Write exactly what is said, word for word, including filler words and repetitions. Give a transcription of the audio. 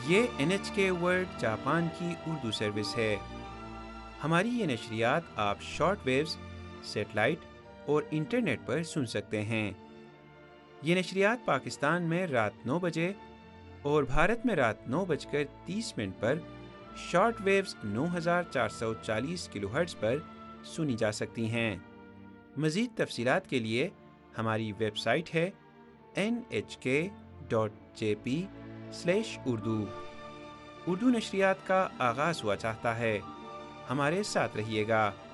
ये N H के world Japan की उर्दू सर्विस है। हमारी ये नशरियात आप शॉर्ट वेव्स, सेटेलाइट और इंटरनेट पर सुन सकते हैं। ये नशरियात पाकिस्तान में रात नौ बजे और भारत में रात नौ बजकर तीस मिनट पर शॉर्ट वेव्स नौ हज़ार चार सौ चालीस किलोहर्ट्ज़ पर सुनी जा सकती हैं। मज़ीद तफसीलात के लिए हमारी वेबसाइट है एन एच के dot J P slash Urdu. Urdu नशरियात का आगाज़ हुआ चाहता है। हमारे साथ रहिएगा।